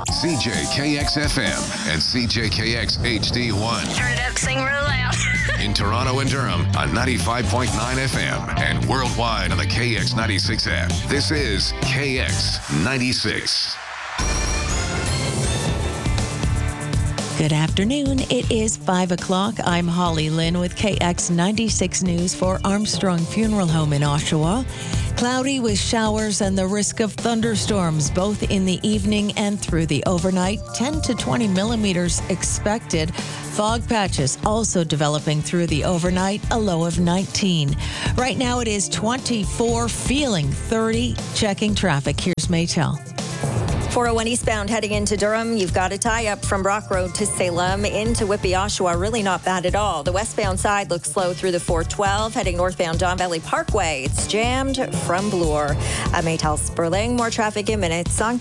CJKX-FM and CJKX-HD1. Turn it up, sing real loud. In Toronto and Durham on 95.9 FM and worldwide on the KX96 app. This is KX96. Good afternoon. It is 5 o'clock. I'm Holly Lynn with KX96 News for Armstrong Funeral Home in Oshawa. Cloudy with showers and the risk of thunderstorms both in the evening and through the overnight. 10 to 20 millimeters expected. Fog patches also developing through the overnight, a low of 19. Right now it is 24, feeling 30. Checking traffic. Here's Maytel. 401 eastbound heading into Durham. You've got a tie-up from Brock Road to Salem into Whitby, Oshawa. Really not bad at all. The westbound side looks slow through the 412. Heading northbound Don Valley Parkway. It's jammed from Bloor. I'm Maytel Sperling. More traffic in minutes on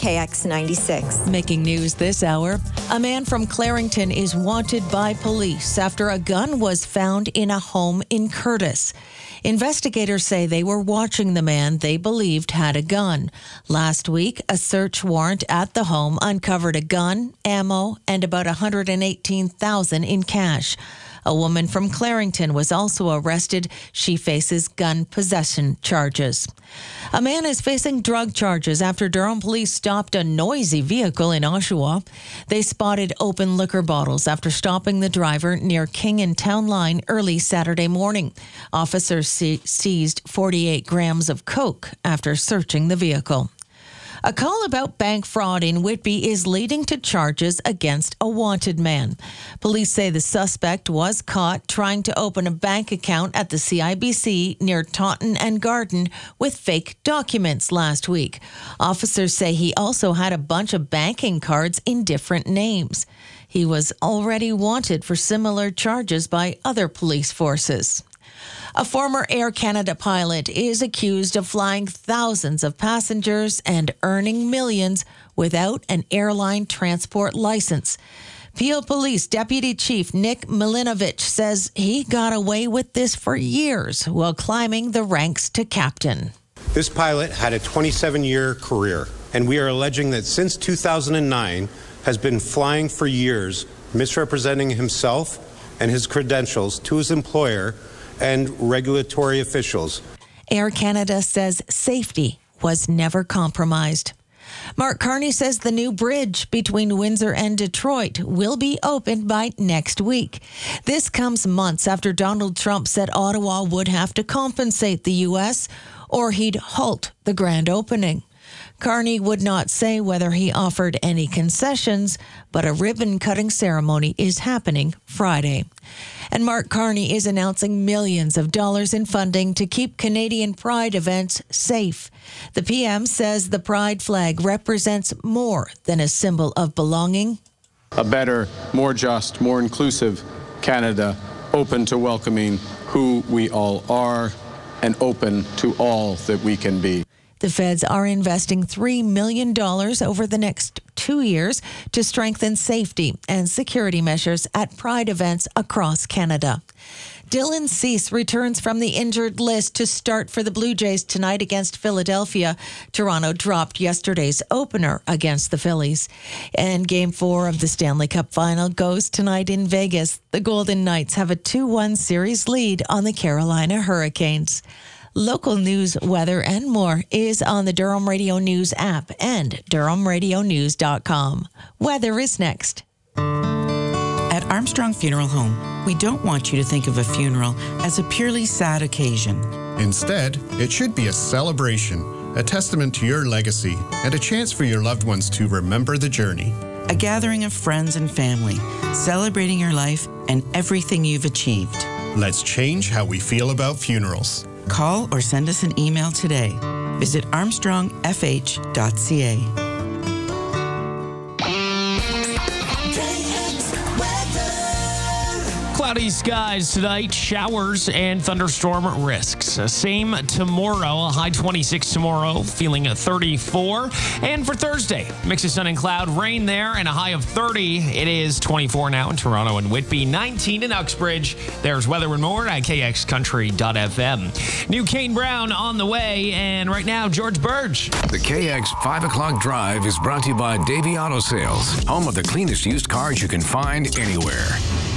KX96. Making news this hour. A man from Clarington is wanted by police after a gun was found in a home in Curtis. Investigators say they were watching the man they believed had a gun. Last week, a search warrant at the home uncovered a gun, ammo, and about $118,000 in cash. A woman from Clarington was also arrested. She faces gun possession charges. A man is facing drug charges after Durham police stopped a noisy vehicle in Oshawa. They spotted open liquor bottles after stopping the driver near King and Town Line early Saturday morning. Officers seized 48 grams of coke after searching the vehicle. A call about bank fraud in Whitby is leading to charges against a wanted man. Police say the suspect was caught trying to open a bank account at the CIBC near Taunton and Garden with fake documents last week. Officers say he also had a bunch of banking cards in different names. He was already wanted for similar charges by other police forces. A former Air Canada pilot is accused of flying thousands of passengers and earning millions without an airline transport license. Peel Police Deputy Chief Nick Milinovich says he got away with this for years while climbing the ranks to captain. This pilot had a 27-year career, and we are alleging that since 2009 has been flying for years, misrepresenting himself and his credentials to his employer and regulatory officials. Air Canada says safety was never compromised. Mark Carney says the new bridge between Windsor and Detroit will be opened by next week. This comes months after Donald Trump said Ottawa would have to compensate the U.S. or he'd halt the grand opening. Carney would not say whether he offered any concessions, but a ribbon-cutting ceremony is happening Friday. And Mark Carney is announcing millions of dollars in funding to keep Canadian Pride events safe. The PM says the Pride flag represents more than a symbol of belonging. A better, more just, more inclusive Canada, open to welcoming who we all are and open to all that we can be. The feds are investing $3 million over the next 2 years to strengthen safety and security measures at Pride events across Canada. Dylan Cease returns from the injured list to start for the Blue Jays tonight against Philadelphia. Toronto dropped yesterday's opener against the Phillies. And Game 4 of the Stanley Cup Final goes tonight in Vegas. The Golden Knights have a 2-1 series lead on the Carolina Hurricanes. Local news, weather, and more is on the Durham Radio News app and DurhamRadioNews.com. Weather is next. At Armstrong Funeral Home, we don't want you to think of a funeral as a purely sad occasion. Instead, it should be a celebration, a testament to your legacy, and a chance for your loved ones to remember the journey. A gathering of friends and family, celebrating your life and everything you've achieved. Let's change how we feel about funerals. Call or send us an email today. Visit armstrongfh.ca. Cloudy skies tonight, showers and thunderstorm risks. Same tomorrow, a high 26 tomorrow, feeling 34. And for Thursday, mix of sun and cloud, rain there, and a high of 30. It is 24 now in Toronto and Whitby, 19 in Uxbridge. There's weather and more at kxcountry.fm. New Kane Brown on the way, and right now, George Burge. The KX 5 o'clock drive is brought to you by Davey Auto Sales, home of the cleanest used cars you can find anywhere.